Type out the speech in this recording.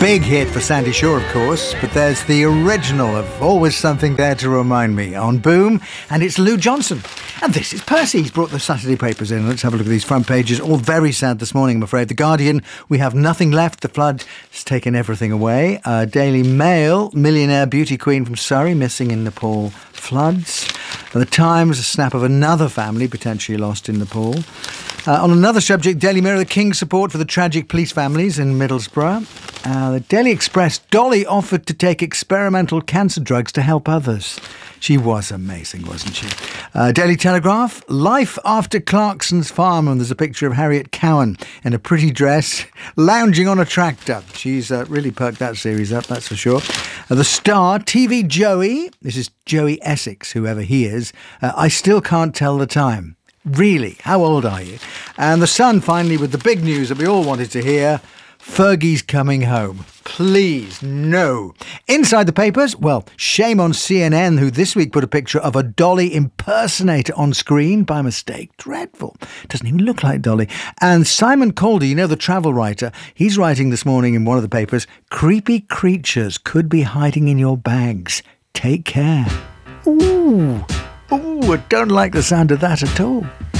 Big hit for Sandy Shaw, of course, but there's the original of Always Something There to Remind Me on Boom, and it's Lou Johnson. And this is Percy. He's brought the Saturday papers in. Let's have a look at these front pages. All very sad this morning, I'm afraid. The Guardian, we have nothing left. The flood has taken everything away. Daily Mail, millionaire beauty queen from Surrey missing in Nepal floods. The Times, a snap of another family potentially lost in Nepal. On another subject, Daily Mirror, the King's support for the tragic police families in Middlesbrough. The Daily Express, Dolly offered to take experimental cancer drugs to help others. She was amazing, wasn't she? Daily Telegraph, life after Clarkson's farm, and there's a picture of Harriet Cowan in a pretty dress, lounging on a tractor. She's really perked that series up, that's for sure. The Star, TV Joey, this is Joey Essex, whoever he is, I still can't tell the time. Really, how old are you? And The Sun, finally, with the big news that we all wanted to hear. Fergie's coming home. Please, no. Inside the papers, well, shame on CNN, who this week put a picture of a Dolly impersonator on screen by mistake. Dreadful. Doesn't even look like Dolly. And Simon Calder, you know, the travel writer, he's writing this morning in one of the papers, creepy creatures could be hiding in your bags. Take care. Ooh, I don't like the sound of that at all.